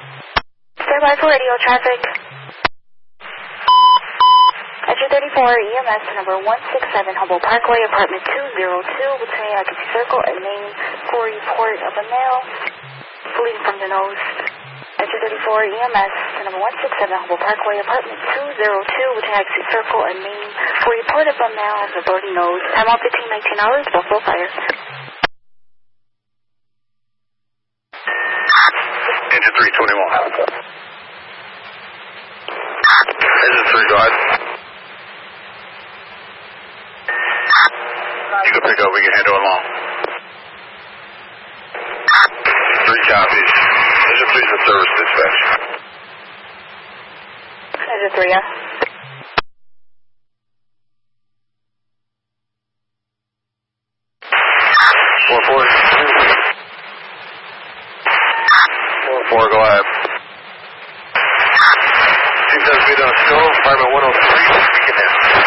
Standby for radio traffic. Edge 34 EMS number 167 Humboldt Parkway, apartment 202 between Legacy Circle and Main for report of a male bleeding from the nose. Edge 34 EMS number 167 Humboldt Parkway, apartment 202 between Legacy Circle and Main for report of a male with a bloody nose. Time on 15:19 hours, Buffalo Fire. Engine 321. Engine 3, go ahead. You can pick up, we can handle it along. 3 copies. Engine 3 for service dispatch. Engine 3, yeah. Four, go ahead. 27 feet on a stove, apartment 103, we can handle.